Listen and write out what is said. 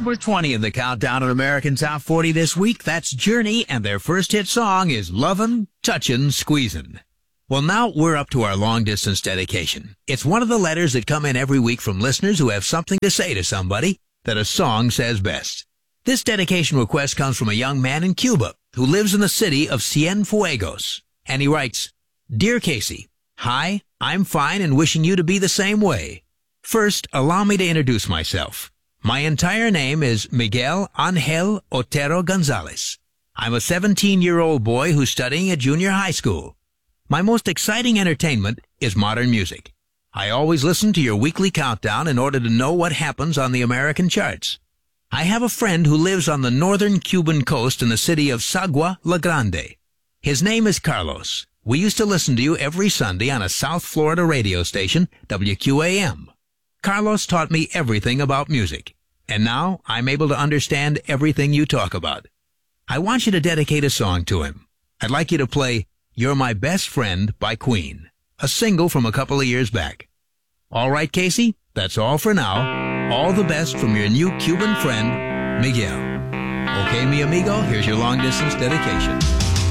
number 20 in the countdown on American Top 40 this week. That's Journey, and their first hit song is Lovin', Touchin', Squeezin'. Well, now we're up to our long-distance dedication. It's one of the letters that come in every week from listeners who have something to say to somebody that a song says best. This dedication request comes from a young man in Cuba who lives in the city of Cienfuegos. And he writes, Dear Casey, hi, I'm fine and wishing you to be the same way. First, allow me to introduce myself. My entire name is Miguel Angel Otero Gonzalez. I'm a 17-year-old boy who's studying at junior high school. My most exciting entertainment is modern music. I always listen to your weekly countdown in order to know what happens on the American charts. I have a friend who lives on the northern Cuban coast in the city of Sagua La Grande. His name is Carlos. We used to listen to you every Sunday on a South Florida radio station, WQAM. Carlos taught me everything about music, and now I'm able to understand everything you talk about. I want you to dedicate a song to him. I'd like you to play You're My Best Friend by Queen, a single from a couple of years back. All right, Casey, that's all for now. All the best from your new Cuban friend, Miguel. Okay, mi amigo, here's your long-distance dedication.